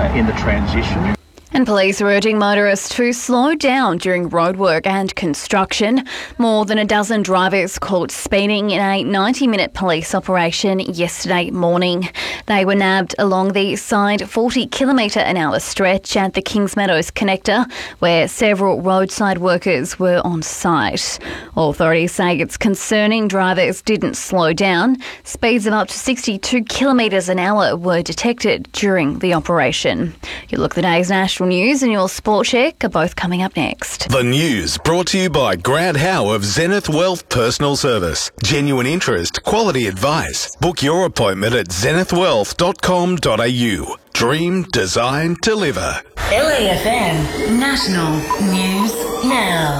in the transition. And police are urging motorists to slow down during roadwork and construction. More than a dozen drivers caught speeding in a 90-minute police operation yesterday morning. They were nabbed along the side 40-kilometre-an-hour stretch at the Kingsmeadows connector, where several roadside workers were on site. Authorities say it's concerning drivers didn't slow down. Speeds of up to 62 kilometres an hour were detected during the operation. You look at the day's national news and your sport check are both coming up next. The news brought to you by Grant Howe of Zenith Wealth Personal Service. Genuine interest, quality advice. Book your appointment at zenithwealth.com.au. Dream, design, deliver. LAFM National News Now.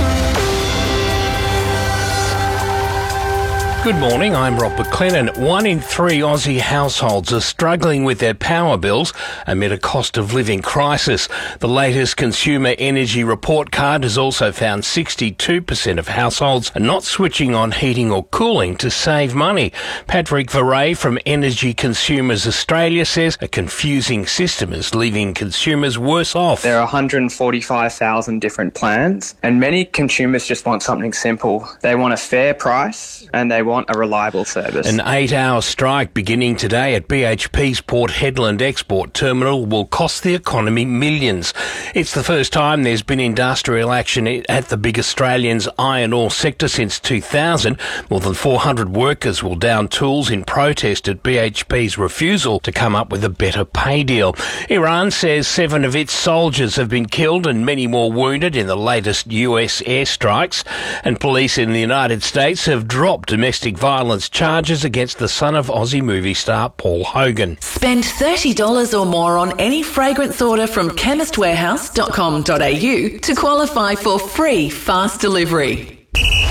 Good morning, I'm Rob McLennan. 1 in 3 Aussie households are struggling with their power bills amid a cost of living crisis. The latest Consumer Energy Report Card has also found 62% of households are not switching on heating or cooling to save money. Patrick Varay from Energy Consumers Australia says a confusing system is leaving consumers worse off. There are 145,000 different plans, and many consumers just want something simple. They want a fair price and they want a reliable service. An 8-hour strike beginning today at BHP's Port Hedland export terminal will cost the economy millions. It's the first time there's been industrial action at the big Australian's iron ore sector since 2000. More than 400 workers will down tools in protest at BHP's refusal to come up with a better pay deal. Iran says 7 of its soldiers have been killed and many more wounded in the latest US airstrikes. And police in the United States have dropped domestic violence charges against the son of Aussie movie star Paul Hogan. Spend $30 or more on any fragrance order from chemistwarehouse.com.au to qualify for free fast delivery.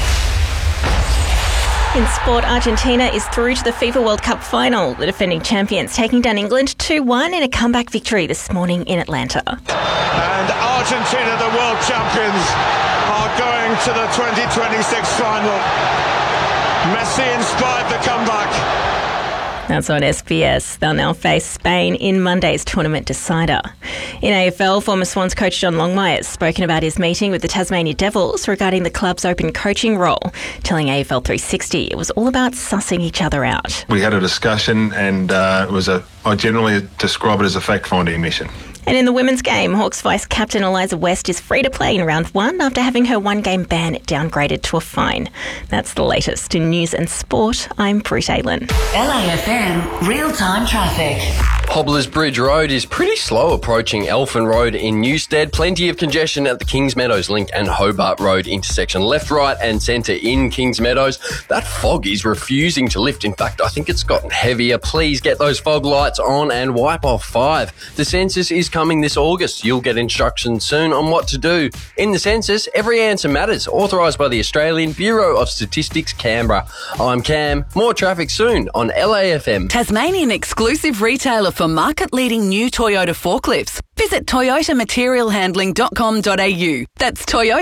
In sport, Argentina is through to the FIFA World Cup final. The defending champions taking down England 2-1 in a comeback victory this morning in Atlanta. And Argentina, the world champions, are going to the 2026 final. Messi inspired the comeback. That's on SBS. They'll now face Spain in Monday's tournament decider. In AFL, former Swans coach John Longmire has spoken about his meeting with the Tasmania Devils regarding the club's open coaching role, telling AFL 360 it was all about sussing each other out. We had a discussion and I generally describe it as a fact-finding mission. And in the women's game, Hawks vice-captain Eliza West is free to play in round 1 after having her one-game ban downgraded to a fine. That's the latest in news and sport. I'm Brut Aylin. LAFM real-time traffic. Hobblers Bridge Road is pretty slow approaching Elfin Road in Newstead. Plenty of congestion at the Kingsmeadows Link and Hobart Road intersection. Left, right and centre in Kingsmeadows. That fog is refusing to lift. In fact, I think it's gotten heavier. Please get those fog lights on and wipe off 5. The census is coming this August. You'll get instructions soon on what to do. In the census, every answer matters. Authorised by the Australian Bureau of Statistics, Canberra. I'm Cam. More traffic soon on LAFM. Tasmanian exclusive retailer for market-leading new Toyota forklifts. Visit toyotamaterialhandling.com.au. That's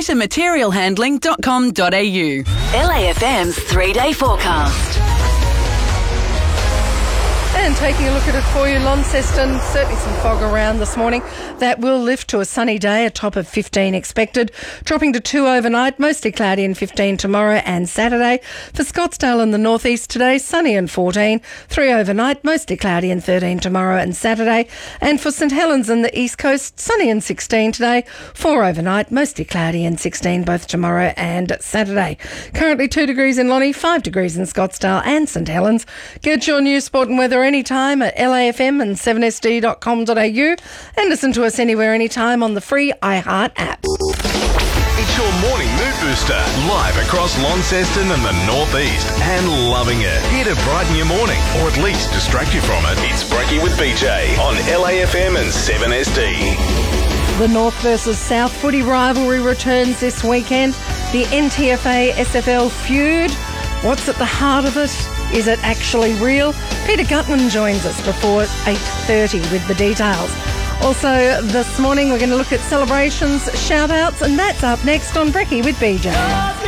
toyotamaterialhandling.com.au. LAFM's 3-day forecast. And taking a look at it for you, Launceston, certainly some fog around this morning. That will lift to a sunny day, a top of 15 expected, dropping to 2 overnight, mostly cloudy and 15 tomorrow and Saturday. For Scottsdale in the northeast today, sunny and 14, 3 overnight, mostly cloudy and 13 tomorrow and Saturday. And for St Helens in the east coast, sunny and 16 today, 4 overnight, mostly cloudy and 16 both tomorrow and Saturday. Currently 2 degrees in Lonnie, 5 degrees in Scottsdale and St Helens. Get your news, sport and weather anytime at LAFM and 7sd.com.au and listen to us anywhere, anytime on the free iHeart app. It's your morning mood booster, live across Launceston and the northeast, and loving it. Here to brighten your morning, or at least distract you from it. It's Brekkie with BJ on LAFM and 7SD. The North versus South footy rivalry returns this weekend. The NTFA SFL feud. What's at the heart of it? Is it actually real? Peter Gutman joins us before 8:30 with the details. Also, this morning we're going to look at celebrations, shout-outs, and that's up next on Brekkie with BJ.